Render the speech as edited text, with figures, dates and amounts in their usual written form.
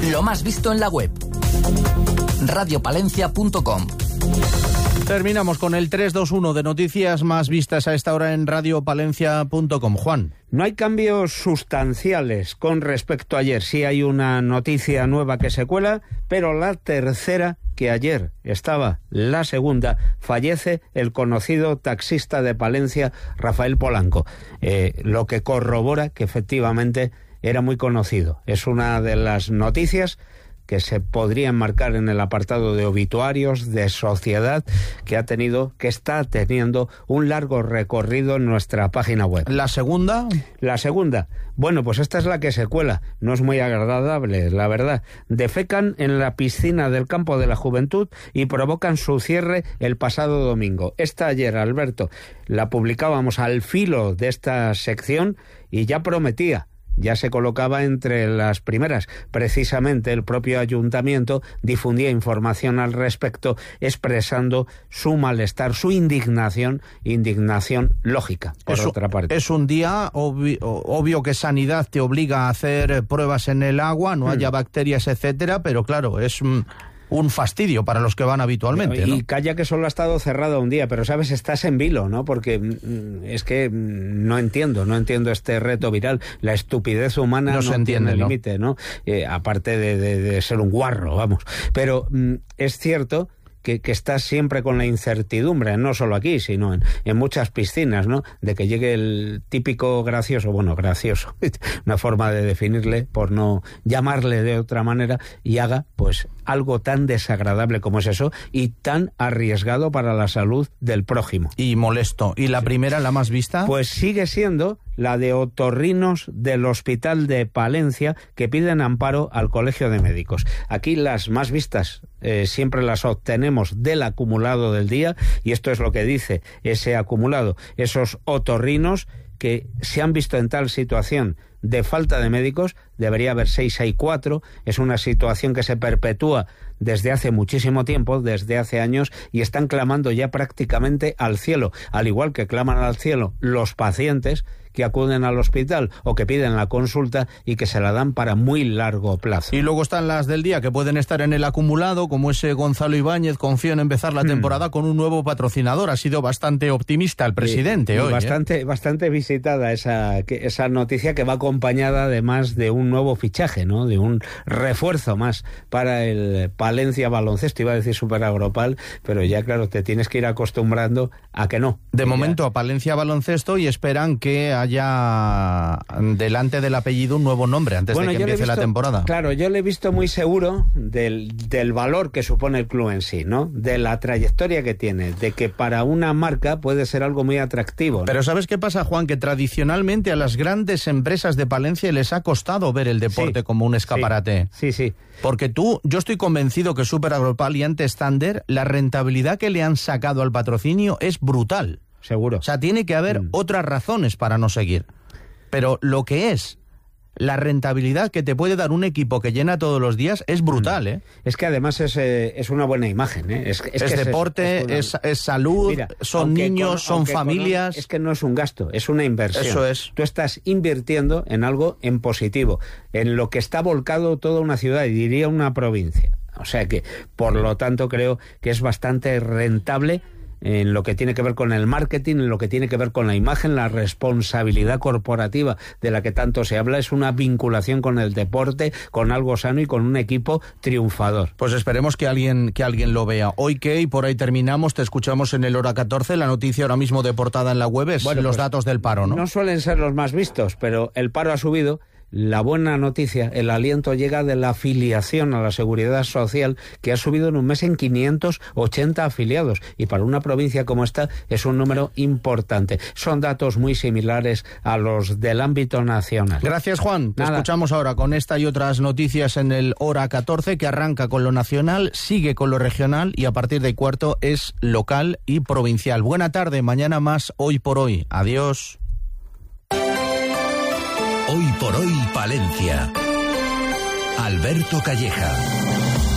Lo más visto en la web. radiopalencia.com. Terminamos con el 321 de noticias más vistas a esta hora en radiopalencia.com. Juan. No hay cambios sustanciales con respecto a ayer. Sí hay una noticia nueva que se cuela, pero la tercera, que ayer estaba la segunda, fallece el conocido taxista de Palencia, Rafael Polanco, lo que corrobora que efectivamente era muy conocido. Es una de las noticias que se podría enmarcar en el apartado de obituarios, de sociedad, que está teniendo un largo recorrido en nuestra página web. ¿La segunda? La segunda. Bueno, pues esta es la que se cuela. No es muy agradable, la verdad. Defecan en la piscina del Campo de la Juventud y provocan su cierre el pasado domingo. Esta ayer, Alberto, la publicábamos al filo de esta sección y ya prometía. Ya se colocaba entre las primeras. Precisamente el propio ayuntamiento difundía información al respecto, expresando su malestar, su indignación lógica, por otra parte. Es un día obvio que Sanidad te obliga a hacer pruebas en el agua, no haya bacterias, etcétera, pero claro, es un fastidio para los que van habitualmente, ¿no? Y calla que solo ha estado cerrado un día, pero sabes, estás en vilo, ¿no? Porque es que no entiendo este reto viral. La estupidez humana no tiene límite, ¿no? Aparte de ser un guarro, vamos. Pero es cierto que estás siempre con la incertidumbre, no solo aquí, sino en muchas piscinas, ¿no? De que llegue el típico gracioso, una forma de definirle, por no llamarle de otra manera, y haga, pues, algo tan desagradable como es eso, y tan arriesgado para la salud del prójimo. Y molesto. ¿Y la primera, la más vista? Pues sigue siendo la de otorrinos del Hospital de Palencia, que piden amparo al Colegio de Médicos. Aquí las más vistas siempre las obtenemos del acumulado del día, y esto es lo que dice ese acumulado. Esos otorrinos que se han visto en tal situación de falta de médicos, debería haber 6, hay 4, es una situación que se perpetúa desde hace muchísimo tiempo, desde hace años, y están clamando ya prácticamente al cielo, al igual que claman al cielo los pacientes que acuden al hospital o que piden la consulta y que se la dan para muy largo plazo. Y luego están las del día que pueden estar en el acumulado, como ese Gonzalo Ibáñez, confío en empezar la temporada con un nuevo patrocinador. Ha sido bastante optimista el presidente hoy. Bastante visitada esa noticia, que va acompañada además de un nuevo fichaje, ¿no? De un refuerzo más para el Palencia Baloncesto. Iba a decir Super Agropal, pero ya claro, te tienes que ir acostumbrando a que no. De momento a Palencia Baloncesto, y esperan que haya delante del apellido un nuevo nombre antes de que empiece la temporada. Claro, yo le he visto muy seguro del valor que supone el club en sí, ¿no? De la trayectoria que tiene, de que para una marca puede ser algo muy atractivo, ¿no? Pero ¿sabes qué pasa, Juan? Que tradicionalmente a las grandes empresas de Palencia les ha costado ver el deporte como un escaparate. Sí. Porque yo estoy convencido que Super Agropal y antes Thunder, la rentabilidad que le han sacado al patrocinio es brutal. Seguro. O sea, tiene que haber otras razones para no seguir. Pero lo que es la rentabilidad que te puede dar un equipo que llena todos los días es brutal, ¿eh? Es que además es una buena imagen, ¿eh? Es deporte, es salud, mira, son niños, son familias. Es que no es un gasto, es una inversión. Eso es. Tú estás invirtiendo en algo en positivo, en lo que está volcado toda una ciudad, y diría una provincia. O sea que, por lo tanto, creo que es bastante rentable en lo que tiene que ver con el marketing, en lo que tiene que ver con la imagen, la responsabilidad corporativa de la que tanto se habla. Es una vinculación con el deporte, con algo sano y con un equipo triunfador. Pues esperemos que alguien lo vea. Hoy y por ahí terminamos, te escuchamos en el hora 14, la noticia ahora mismo de portada en la web es los datos del paro, ¿no? No suelen ser los más vistos, pero el paro ha subido. La buena noticia, el aliento llega de la afiliación a la Seguridad Social, que ha subido en un mes en 580 afiliados, y para una provincia como esta es un número importante. Son datos muy similares a los del ámbito nacional. Gracias, Juan. Te escuchamos ahora con esta y otras noticias en el hora 14, que arranca con lo nacional, sigue con lo regional y a partir de cuarto es local y provincial. Buena tarde, mañana más Hoy por Hoy. Adiós. Hoy por Hoy Palencia. Alberto Calleja.